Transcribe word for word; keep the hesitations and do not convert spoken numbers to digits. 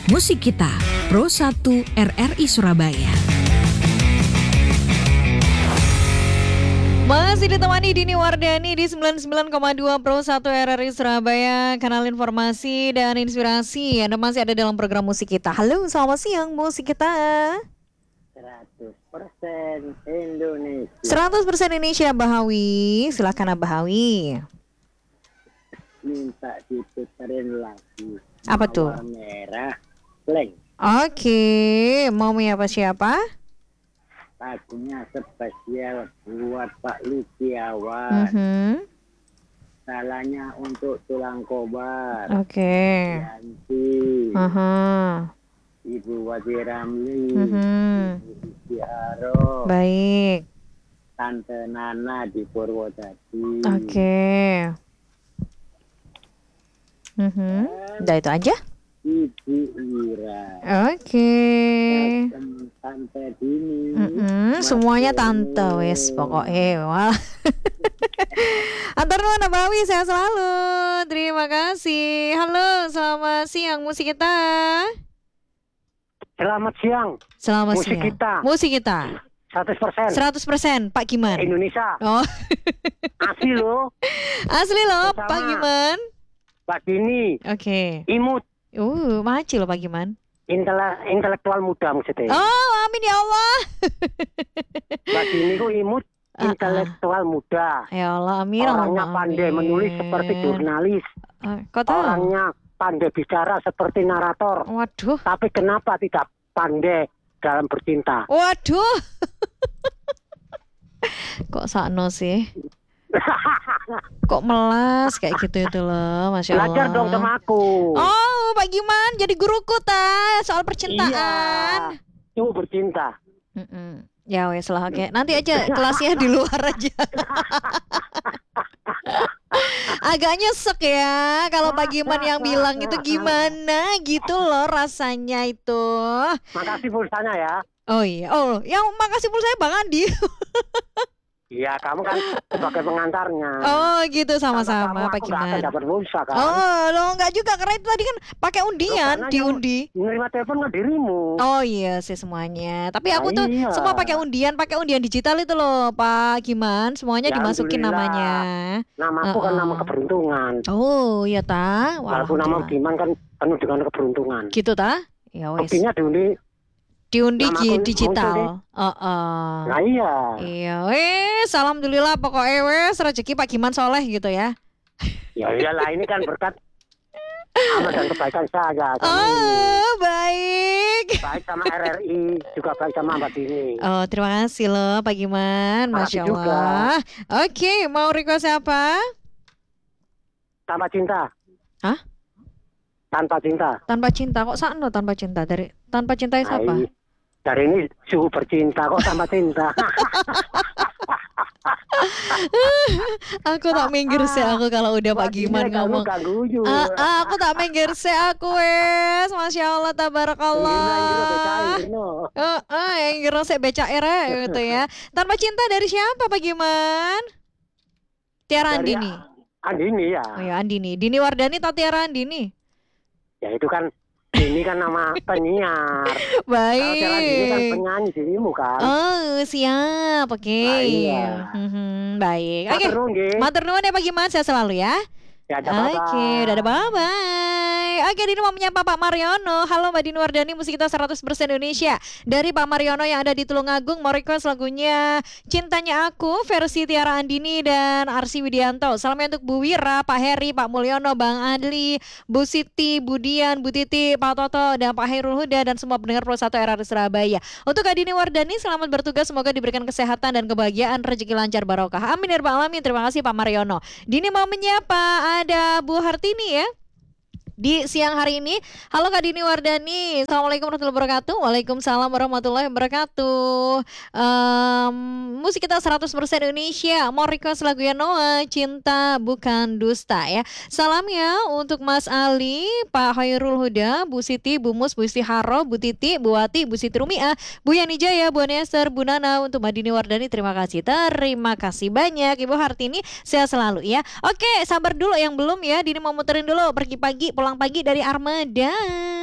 Musik Kita, Pro satu R R I Surabaya. Masih ditemani Dini Wardani di sembilan puluh sembilan koma dua Pro satu R R I Surabaya, kanal informasi dan inspirasi. Anda masih ada dalam program Musik Kita. Halo, selamat siang Musik Kita. seratus persen Indonesia. seratus persen Indonesia, Bahawi. Silakan Bahawi. Minta diputerin lagi. Apa tuh? Mawar merah, blank. Oke, mau menyapa siapa? Lagunya spesial buat Pak Luciawan. Mm-hmm. Salahnya untuk tulang kobar. Oke. Yanti, Aha. Ibu Wati Ramli, Mhm. Ibu Ciaro, Baik. Tante Nana di Purwodadi. Oke. Mhm. Udah itu aja? Ibu Ira. Oke. Dan Tante Dini. Mm-mm, semuanya tante wes pokoknya. Wah. Antar nuhun Bawi, sehat selalu. Terima kasih. Halo, selamat siang Musik Kita. Selamat siang. Selamat Musik siang. Kita. Musik Kita. seratus persen seratus persen Pak Giman. Indonesia. Oh. Asli loh. Asli loh Bersama Pak Giman. Pak Dini. Oke. Imut. Uh, maci loh Pak Giman. Intele- intelektual muda maksudnya. Oh, amin ya Allah. Pak Dini ku imut. Ah, ah. Intelektual muda. Ya Allah, amin. Orangnya Allahumma pandai amin. menulis seperti jurnalis. Ah, kau tahu? Orangnya pandai bicara seperti narator. Waduh. Tapi kenapa tidak pandai dalam bercinta? Waduh. Kok sakno sih? Kok melas kayak gitu itu loh, Masya Allah. Belajar dong sama aku. Oh, Pak Giman jadi guruku ta soal Iya. percintaan. Coba bercinta. Mm-mm. Ya wes lah, oke. Nanti aja kelasnya di luar aja. Agak nyesek ya kalau Pak Giman yang bilang itu gimana gitu loh rasanya itu. Makasih pulsanya ya. Oh iya, oh yang makasih pulsanya Bang Andi. Iya, kamu kan sebagai pengantarnya. Oh gitu, Tanpa sama-sama kamu Pak aku nggak akan Giman. dapat pulsa kan. Oh lo enggak juga, karena itu tadi kan pakai undian, Karena diundi. yang menerima telepon nggak dirimu. Oh iya sih semuanya. Tapi aku Nah, tuh iya. semua pakai undian, pakai undian digital itu loh Pak Giman. Semuanya Ya, dimasukin alhamdulillah. namanya. Namaku kan Uh-uh. nama keberuntungan. Oh iya ta. Wah, Walaupun nama alhamdulillah. Diman kan penuh dengan keberuntungan. Gitu ta? Ya wes. Buktinya diundi. Diundi nama gi- aku digital. muncul Heeh. Nah iya. Iya wes, alhamdulillah pokoknya wes rezeki Pak Giman soleh gitu ya. Ya iyalah, ini kan berkat amal dan kebaikan saya. Sama ini. Oh baik. Baik sama R R I, juga baik sama Mbak Dini. Oh terima kasih loh Pak Giman, Masya Makasih juga. Allah. Oke, mau request apa? Tanpa cinta. Hah? Tanpa cinta. Tanpa cinta, kok sakno tanpa cinta? Dari tanpa cinta siapa? Hai. Dari ini suhu bercinta kok tanpa cinta. Aku tak minggir sih aku kalau udah Pak Giman ngomong. Ganggu Ah, ah, aku tak minggir sih aku wes, Masya Allah, tabarakallah. Oh, oh, yang kira sih beca era gitu ya. Tanpa cinta dari siapa Pak Giman? Tiara Dari Andini. Andini ya. Oh ya Andini. Dini Wardani atau Tiara Andini? Ya itu kan ini kan nama penyiar. Kalau Tiara Andini kan Baik. penyanyi dirimu kan. Oh siap, oke. Ah, iya. Mhm, baik. Oke. Matur nuwun, nggih. Matur nuwun ya Pak Giman, saya selalu ya. Ya, ada apa-apa. Oke, udah ada bye-bye. Oke, Dini mau menyapa Pak Mariono. Halo Mbak Dini Wardani, Musik Kita seratus persen Indonesia. Dari Pak Mariono yang ada di Tulungagung, mau request lagunya Cintanya Aku versi Tiara Andini dan Arsy Widianto. Salamnya untuk Bu Wira, Pak Heri, Pak Mulyono, Bang Adli, Bu Siti, Bu Dian, Bu Titi, Pak Toto, dan Pak Hairul Huda, dan semua pendengar Pro satu R R I Surabaya. Untuk Kak Dini Wardani, selamat bertugas. Semoga diberikan kesehatan dan kebahagiaan, rezeki lancar barokah. Amin ya rabbal alamin. Terima kasih Pak Mariono. Dini mau menyapa ada Bu Hartini ya di siang hari ini. Halo Kak Dini Wardani, Assalamualaikum warahmatullahi wabarakatuh. Waalaikumsalam warahmatullahi wabarakatuh. um, Musik Kita seratus persen Indonesia. Mau request lagunya Noah, Cinta Bukan Dusta ya. Salam ya untuk Mas Ali, Pak Hairul Huda, Bu Siti, Bu Mus, Bu Istiharo, Bu Titi, Bu Wati, Bu Siti Rumiah, Bu Yani Jaya, Bu Nester, Bu Nana. Untuk Mbak Dini Wardani terima kasih. Terima kasih banyak Ibu Hartini, sehat selalu ya. Oke, sabar dulu yang belum ya. Dini mau muterin dulu Pergi Pagi Pulang Pagi dari Armada.